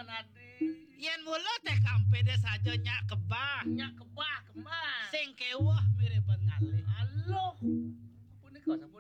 kemon adi. Yen mula teh kampene saja nyak kebah. Nyak kebah kemah. Sing kewah mirip ngalih. Aloh. Punika